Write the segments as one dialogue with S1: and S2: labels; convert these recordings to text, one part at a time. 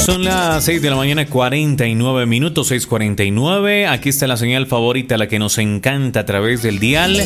S1: Son las 6 de la mañana, 49 minutos, 6:49. Aquí está la señal favorita, la que nos encanta a través del dial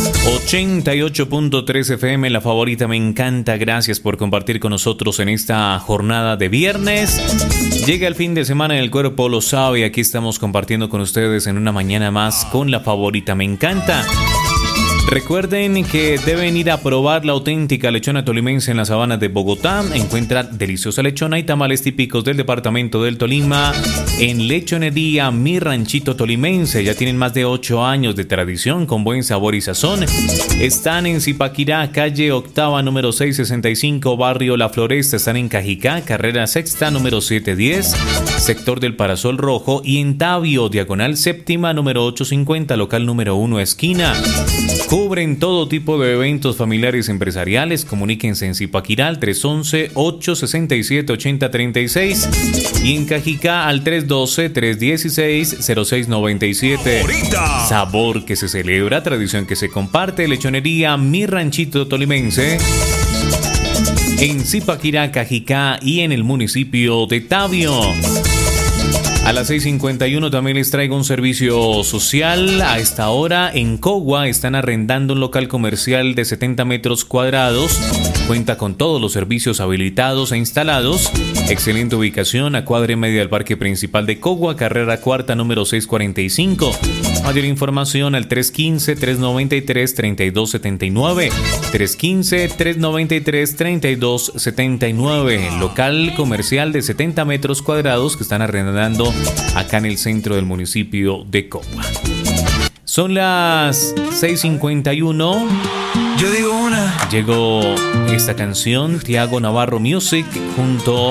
S1: 88.3 FM, la favorita me encanta. Gracias por compartir con nosotros en esta jornada de viernes. Llega el fin de semana, el cuerpo lo sabe. Aquí estamos compartiendo con ustedes en una mañana más con la favorita me encanta. Recuerden que deben ir a probar la auténtica lechona tolimense en la sabana de Bogotá. Encuentra deliciosa lechona y tamales típicos del departamento del Tolima en Lechonería Mi Ranchito Tolimense. Ya tienen más de 8 años de tradición con buen sabor y sazón. Están en Zipaquirá, calle octava, número 665, barrio La Floresta. Están en Cajicá, carrera sexta, número 710, sector del Parasol Rojo. Y en Tabio, diagonal séptima, número 850, local número 1, esquina. Cubren todo tipo de eventos familiares y empresariales. Comuníquense en Zipaquirá al 311-867-8036 y en Cajicá al 312-316-0697. Sabor que se celebra, tradición que se comparte. Lechonería Mi Ranchito Tolimense en Zipaquirá, Cajicá y en el municipio de Tabio. A las 6:51 también les traigo un servicio social. A esta hora en Cogua están arrendando un local comercial de 70 metros cuadrados. Cuenta con todos los servicios habilitados e instalados. Excelente ubicación a cuadra y media del parque principal de Cogua, carrera cuarta, número 645. Mayor información al 315-393-3279. 315-393-3279. Local comercial de 70 metros cuadrados que están arrendando acá en el centro del municipio de Cogua. Son las 6:51.
S2: Yo digo una.
S1: Llegó esta canción, Tiago Navarro Music, junto